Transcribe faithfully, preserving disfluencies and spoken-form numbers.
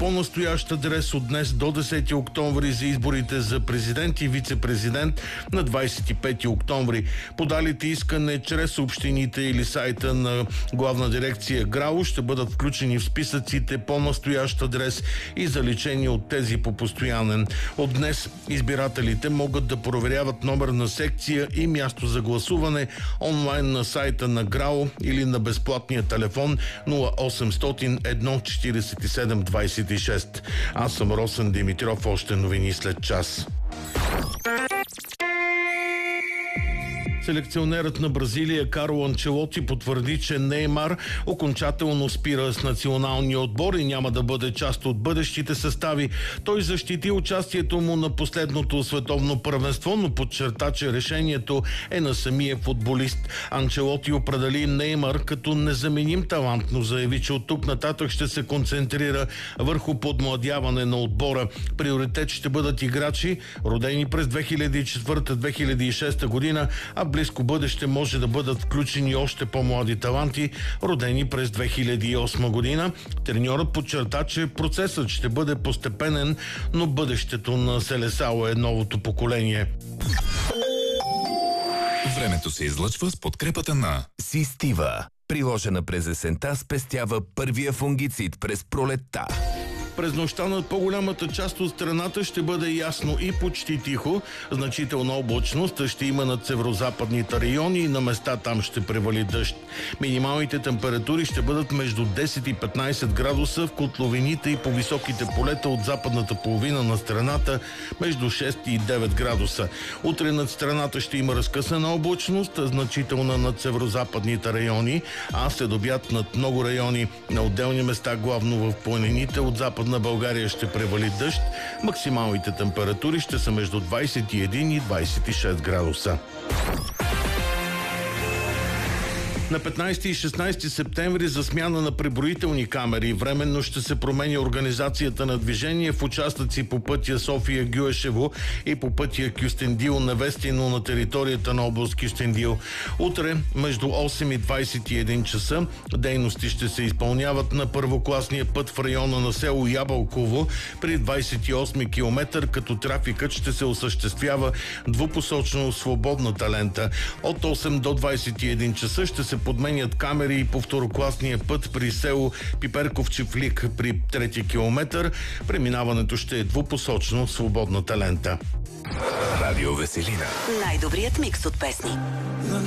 по настоящ адрес от днес до десети октомври за изборите за президент и вице-президент на двадесет и пети октомври. Подалите искане чрез общините или сайта на Главна дирекция ГРАО ще бъдат включени в списъците по настоящ адрес и заличени от тези по постоянен. От днес избирателите могат да проверяват номер на секция и място за гласуване онлайн на сайта на ГРАО или на безплатния телефон нула осемстотин едно четиридесет и седем двадесет и шест. Аз съм Росен Димитров, още новини след час. Селекционерът на Бразилия Карло Анчелоти потвърди, че Неймар окончателно спира с националния отбор и няма да бъде част от бъдещите състави. Той защити участието му на последното световно първенство, но подчерта, че решението е на самия футболист. Анчелоти определи Неймар като незаменим талант, но заяви, че от тук нататък ще се концентрира върху подмладяване на отбора. Приоритет ще бъдат играчи, родени през две хиляди и четвърта - две хиляди и шеста година, а в близко бъдеще може да бъдат включени още по-млади таланти, родени през две хиляди и осма година. Треньорът подчерта, че процесът ще бъде постепенен, но бъдещето на Селесао е новото поколение. Времето се излъчва с подкрепата на Систива. Приложена през есента, спестява първия фунгицид през пролетта. През нощта над по-голямата част от страната ще бъде ясно и почти тихо. Значителна облачност ще има над северозападните райони и на места там ще превали дъжд. Минималните температури ще бъдат между десет и петнадесет градуса в котловините и по високите полета от западната половина на страната между шест и девет градуса. Утре над страната ще има разкъсана облачност, значителна над северозападните райони, а след обяд над много райони на отделни места, главно в планините от запад на България ще превали дъжд. Максималните температури ще са между двадесет и един и двадесет и шест градуса. На петнадесети и шестнадесети септември за смяна на преброителни камери временно ще се променя организацията на движение в участъци по пътя София-Гюешево и по пътя Кюстендил-Невестино на територията на област Кюстендил. Утре между осем и двадесет и един часа дейности ще се изпълняват на първокласния път в района на село Ябълково при двадесет и осми километър, като трафикът ще се осъществява двупосочно свободната лента. От осем до двадесет и един часа ще се подменят камери и по второкласния път при село Пиперковчевлик при трети километър. Преминаването ще е двупосочно свободната лента. Радио Веселина. Най-добрият микс от песни.